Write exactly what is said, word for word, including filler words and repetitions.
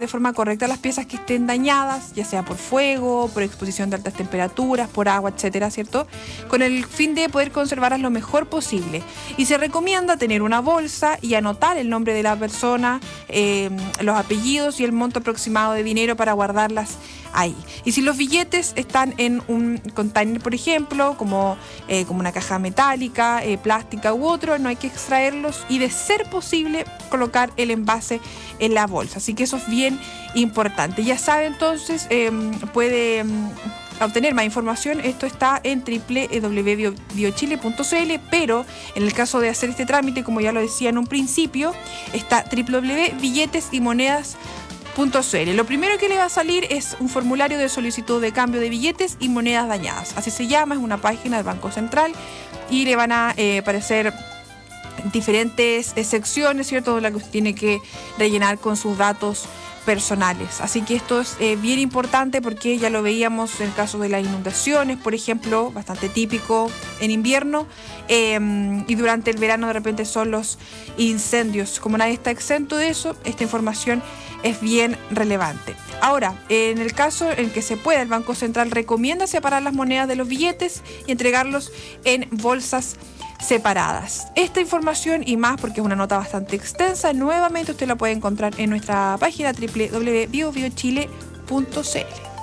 de forma correcta las piezas que estén dañadas, ya sea por fuego, por exposición de altas temperaturas, por agua, etcétera, ¿cierto? Con el fin de poder conservarlas lo mejor posible. Y se recomienda tener una bolsa y anotar el nombre de la persona, eh, los apellidos y el monto aproximado de dinero para guardarlas ahí. Y si los billetes están en un container, por ejemplo, como, eh, como una caja metálica, eh, plástica u otro, no hay que extraerlos y, de ser posible, colocar el envase en la bolsa. Así que eso es bien importante. Ya sabe, entonces, eh, puede eh, obtener más información. Esto está en doble u doble u doble u punto biochile punto c l, pero en el caso de hacer este trámite, como ya lo decía en un principio, está doble u doble u doble u punto billetes y monedas punto c l. Lo primero que le va a salir es un formulario de solicitud de cambio de billetes y monedas dañadas. Así se llama, es una página del Banco Central y le van a eh, aparecer diferentes eh, secciones, ¿cierto?, donde la que usted tiene que rellenar con sus datos personales. Así que esto es eh, bien importante porque ya lo veíamos en el caso de las inundaciones, por ejemplo, bastante típico en invierno, eh, y durante el verano de repente son los incendios. Como nadie está exento de eso, esta información es bien relevante. Ahora, en el caso en que se pueda, el Banco Central recomienda separar las monedas de los billetes y entregarlos en bolsas separadas. Esta información y más, porque es una nota bastante extensa, nuevamente usted la puede encontrar en nuestra página doble u doble u doble u punto bio bio chile punto c l.